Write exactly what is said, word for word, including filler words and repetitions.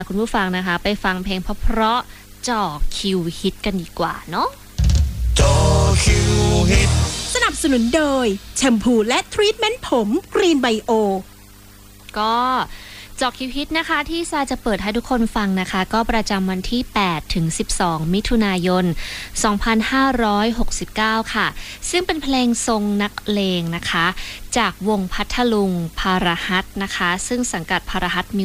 คุณผู้ฟังนะคะไปฟังเพลงเพราะๆจ่อคิวฮิตกันดีกว่าเนาะจ่อคิวฮิตสนับสนุนโดยแชมพูและทรีทเมนต์ผมกรีนไบโอก็จอกคิวฮิตนะคะที่ซาจะเปิดให้ทุกคนฟังนะคะก็ประจำวันที่แปดถึงสิบสองมิถุนายนสองพันห้าร้อยหกสิบเก้าค่ะซึ่งเป็นเพลงทรงนักเลงนะคะจากวงพัทลุงพารหัสนะคะซึ่งสังกัดพารหัส